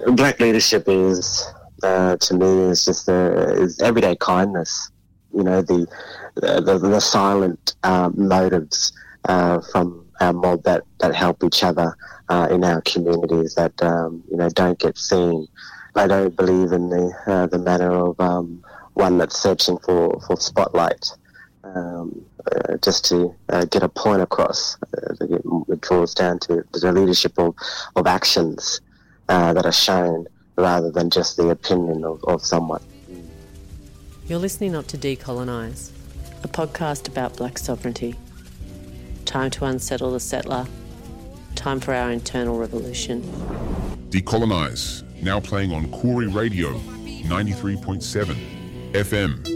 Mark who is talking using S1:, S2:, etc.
S1: Black leadership is, to me, is just is everyday kindness. You know, the silent motives from our mob that help each other in our communities that don't get seen. I don't believe in the manner of one that's searching for spotlight. Just to get a point across. It draws down to the leadership of actions that are shown rather than just the opinion of someone.
S2: You're listening up to Decolonise, a podcast about black sovereignty. Time to unsettle the settler. Time for our internal revolution.
S3: Decolonise, now playing on Koori Radio 93.7 FM.